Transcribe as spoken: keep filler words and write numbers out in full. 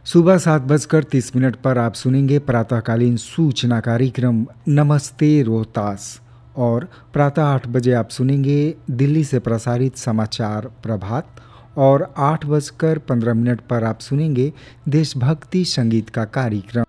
सुबह सात बजकर तीस मिनट पर आप सुनेंगे प्रातःकालीन सूचना कार्यक्रम नमस्ते रोहतास। और प्रातः आठ बजे आप सुनेंगे दिल्ली से प्रसारित समाचार प्रभात। और आठ बजकर पंद्रह मिनट पर आप सुनेंगे देशभक्ति संगीत का कार्यक्रम।